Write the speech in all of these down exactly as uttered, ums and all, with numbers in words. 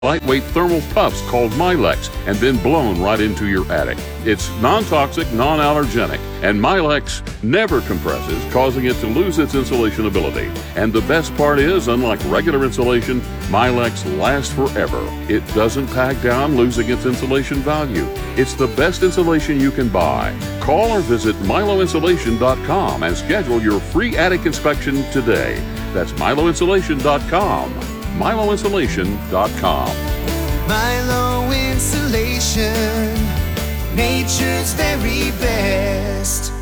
lightweight thermal puffs called Milex and then blown right into your attic. It's non-toxic, non-allergenic, and Milex never compresses, causing it to lose its insulation ability. And the best part is, unlike regular insulation, Milex lasts forever. It doesn't pack down, losing its insulation value. It's the best insulation you can buy. Call or visit Milo Insulation dot com and schedule your free attic inspection today. That's Milo Insulation dot com. Milo Insulation dot com. Milo Insulation, nature's very best.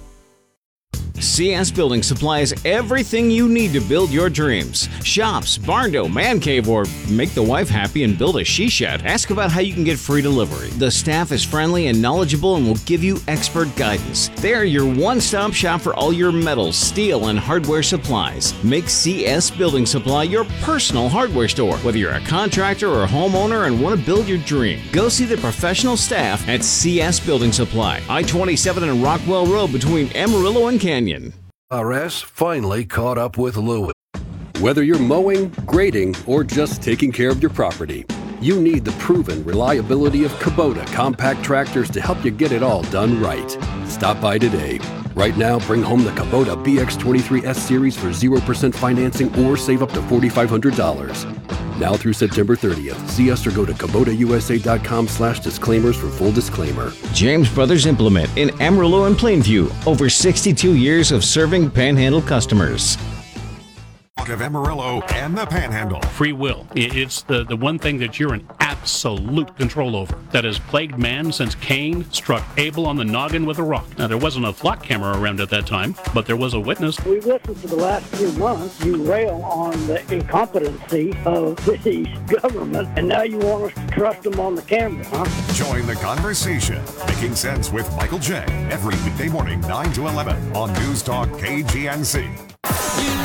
C S Building Supply is everything you need to build your dreams. Shops, barn door, man cave, or make the wife happy and build a she shed. Ask about how you can get free delivery. The staff is friendly and knowledgeable and will give you expert guidance. They are your one-stop shop for all your metals, steel, and hardware supplies. Make C S Building Supply your personal hardware store. Whether you're a contractor or a homeowner and want to build your dream, go see the professional staff at C S Building Supply. I twenty-seven and Rockwell Road between Amarillo and Canyon. R S finally caught up with Louis. Whether you're mowing, grading, or just taking care of your property, you need the proven reliability of Kubota compact tractors to help you get it all done right. Stop by today. Right now, bring home the Kubota B X twenty-three S Series for zero percent financing or save up to four thousand five hundred dollars. Now through September thirtieth. See us or go to Kubota U S A dot com slash disclaimers for full disclaimer. James Brothers Implement in Amarillo and Plainview. Over sixty-two years of serving Panhandle customers. Of Amarillo and the Panhandle. Free will. It's the, the one thing that you're in absolute control over that has plagued man since Cain struck Abel on the noggin with a rock. Now, there wasn't a flock camera around at that time, but there was a witness. We've listened for the last few months. You rail on the incompetency of the government, and now you want us to trust them on the camera, huh? Join the conversation. Making Sense with Michael J. Every weekday morning, nine to eleven on News Talk K G N C.